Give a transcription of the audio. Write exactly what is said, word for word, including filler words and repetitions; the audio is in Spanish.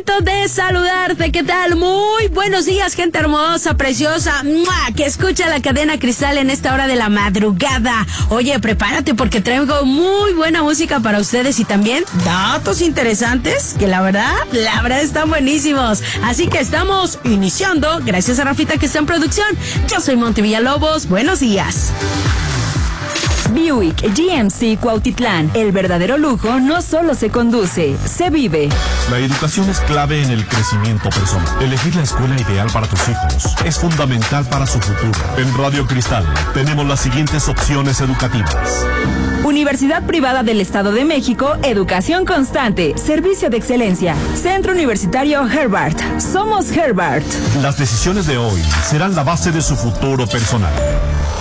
momento de saludarte. ¿Qué tal? Muy buenos días, gente hermosa, preciosa, ¡mua!, que escucha la cadena Cristal en esta hora de la madrugada. Oye, prepárate porque traigo muy buena música para ustedes y también datos interesantes que la verdad, la verdad están buenísimos. Así que estamos iniciando, gracias a Rafita que está en producción. Yo soy Monte Villalobos, buenos días. Buick G M C Cuautitlán. El verdadero lujo no solo se conduce, se vive. La educación es clave en el crecimiento personal. Elegir la escuela ideal para tus hijos es fundamental para su futuro. En Radio Cristal tenemos las siguientes opciones educativas. Universidad Privada del Estado de México, educación constante, servicio de excelencia. Centro Universitario Herbart. Somos Herbart. Las decisiones de hoy serán la base de su futuro personal.